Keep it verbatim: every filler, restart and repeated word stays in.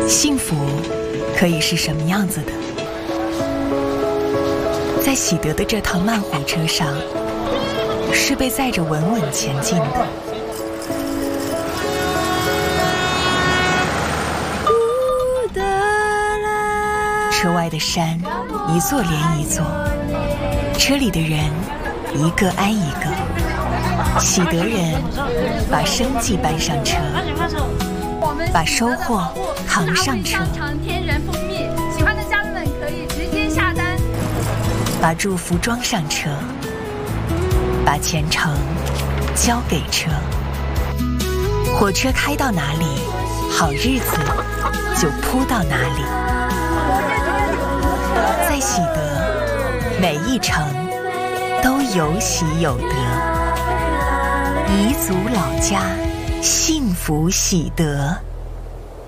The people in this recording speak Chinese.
幸福可以是什么样子的？在喜得的这趟慢火车上，是被载着稳稳前进的。车外的山一座连一座，车里的人一个挨一个。喜得人把生计搬上车，把收获扛上车， 天然蜂蜜，喜欢的家人们可以直接下单。 把祝福装上车，把前程交给车。火车开到哪里，好日子就铺到哪里。在喜得，每一程都有喜有得。彝族老家，幸福喜得。